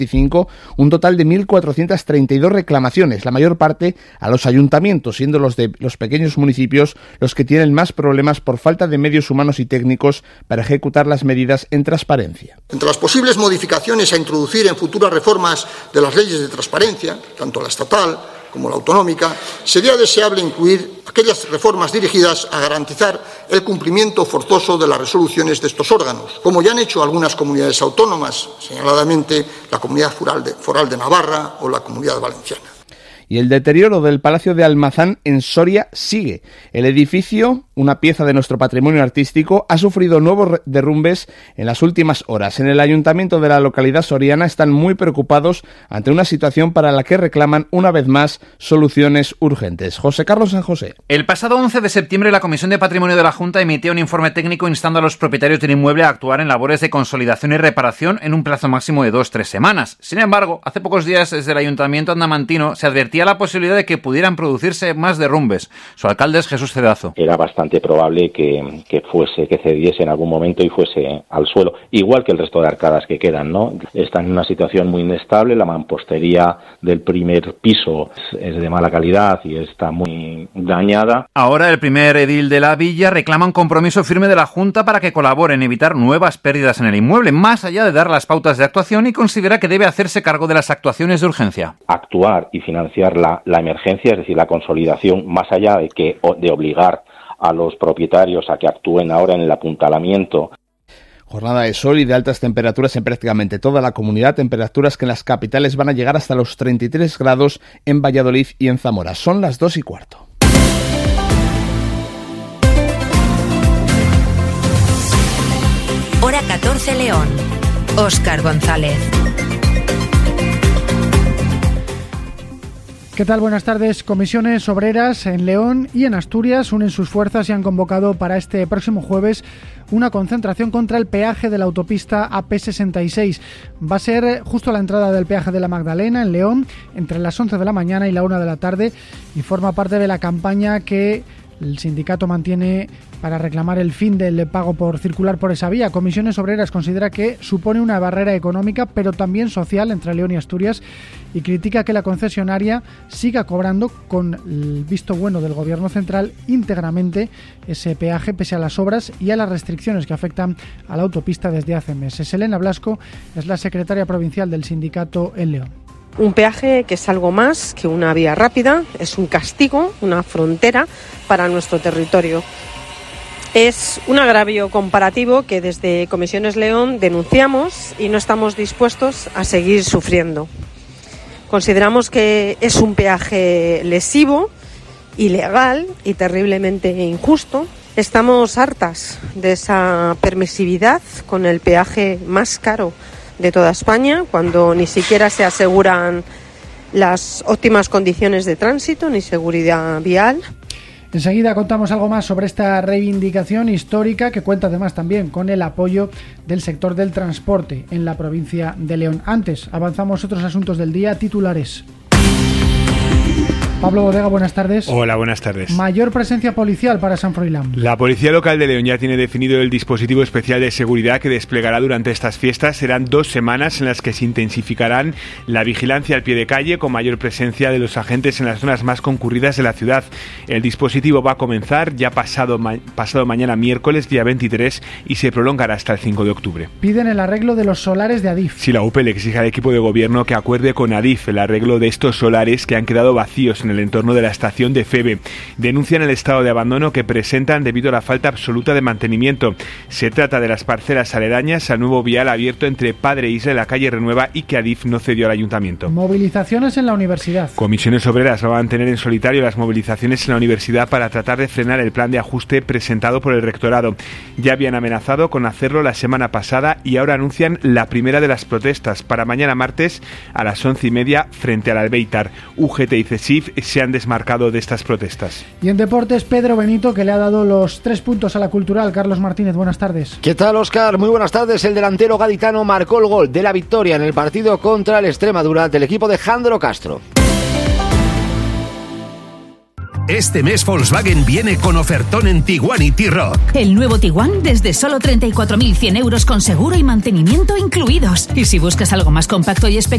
un total de 1.432 reclamaciones, la mayor parte a los ayuntamientos, siendo los de los pequeños municipios los que tienen más problemas por falta de medios humanos y técnicos para ejecutar las medidas en transparencia. Entre las posibles modificaciones a introducir en futuras reformas de las leyes de transparencia, tanto la estatal como la autonómica, sería deseable incluir aquellas reformas dirigidas a garantizar el cumplimiento forzoso de las resoluciones de estos órganos, como ya han hecho algunas comunidades autónomas, señaladamente la Comunidad Foral de Navarra o la Comunidad Valenciana. Y el deterioro del Palacio de Almazán en Soria sigue. El edificio, una pieza de nuestro patrimonio artístico, ha sufrido nuevos derrumbes en las últimas horas. En el ayuntamiento de la localidad soriana están muy preocupados ante una situación para la que reclaman una vez más soluciones urgentes. José Carlos San José. El pasado 11 de septiembre la Comisión de Patrimonio de la Junta emitió un informe técnico instando a los propietarios del inmueble a actuar en labores de consolidación y reparación en un plazo máximo de 2-3 semanas. Sin embargo, hace pocos días desde el ayuntamiento andamantino se advertía la posibilidad de que pudieran producirse más derrumbes. Su alcalde es Jesús Cedazo. Era bastante probable que cediese en algún momento y fuese al suelo, igual que el resto de arcadas que quedan, ¿no? Están en una situación muy inestable, la mampostería del primer piso es de mala calidad y está muy dañada. Ahora el primer edil de la villa reclama un compromiso firme de la Junta para que colabore en evitar nuevas pérdidas en el inmueble, más allá de dar las pautas de actuación, y considera que debe hacerse cargo de las actuaciones de urgencia. Actuar y financiar la emergencia, es decir, la consolidación, más allá de obligar a los propietarios a que actúen ahora en el apuntalamiento. Jornada de sol y de altas temperaturas en prácticamente toda la comunidad, temperaturas que en las capitales van a llegar hasta los 33 grados en Valladolid y en Zamora. Son las 2:15. Hora 14 León. Óscar González. ¿Qué tal? Buenas tardes. Comisiones obreras en León y en Asturias unen sus fuerzas y han convocado para este próximo jueves una concentración contra el peaje de la autopista AP66. Va a ser justo a la entrada del peaje de la Magdalena, en León, entre las 11 de la mañana y la 1 de la tarde, y forma parte de la campaña que el sindicato mantiene para reclamar el fin del pago por circular por esa vía. Comisiones Obreras considera que supone una barrera económica, pero también social, entre León y Asturias, y critica que la concesionaria siga cobrando, con el visto bueno del Gobierno central, íntegramente ese peaje, pese a las obras y a las restricciones que afectan a la autopista desde hace meses. Elena Blasco es la secretaria provincial del sindicato en León. Un peaje que es algo más que una vía rápida, es un castigo, una frontera para nuestro territorio. Es un agravio comparativo que desde Comisiones León denunciamos y no estamos dispuestos a seguir sufriendo. Consideramos que es un peaje lesivo, ilegal y terriblemente injusto. Estamos hartas de esa permisividad con el peaje más caro de toda España, cuando ni siquiera se aseguran las óptimas condiciones de tránsito ni seguridad vial. Enseguida contamos algo más sobre esta reivindicación histórica, que cuenta además también con el apoyo del sector del transporte en la provincia de León. Antes, avanzamos otros asuntos del día, titulares. Pablo Bodega, buenas tardes. Hola, buenas tardes. Mayor presencia policial para San Froilán. La Policía Local de León ya tiene definido el dispositivo especial de seguridad que desplegará durante estas fiestas. Serán 2 semanas en las que se intensificarán la vigilancia al pie de calle, con mayor presencia de los agentes en las zonas más concurridas de la ciudad. El dispositivo va a comenzar ya pasado mañana miércoles, día 23, y se prolongará hasta el 5 de octubre. Piden el arreglo de los solares de Adif. Sí, la UPE le exige al equipo de gobierno que acuerde con Adif el arreglo de estos solares que han quedado vacíos en el entorno de la estación de Feve. Denuncian el estado de abandono que presentan debido a la falta absoluta de mantenimiento. Se trata de las parcelas aledañas al nuevo vial abierto entre Padre Isla y la calle Renueva, y que Adif no cedió al ayuntamiento. Movilizaciones en la universidad. Comisiones Obreras va a mantener en solitario las movilizaciones en la universidad para tratar de frenar el plan de ajuste presentado por el rectorado. Ya habían amenazado con hacerlo la semana pasada y ahora anuncian la primera de las protestas para mañana martes a las 11:30 frente al Albéitar. UGT y CESIF se han desmarcado de estas protestas. Y en deportes, Pedro Benito, que le ha dado los 3 puntos a la Cultural. Carlos Martínez, buenas tardes. ¿Qué tal, Óscar? Muy buenas tardes. El delantero gaditano marcó el gol de la victoria en el partido contra el Extremadura del equipo de Jandro Castro. Este mes Volkswagen viene con ofertón en Tiguan y T-Roc. El nuevo Tiguan desde solo 34.100 euros con seguro y mantenimiento incluidos. Y si buscas algo más compacto y espectacular,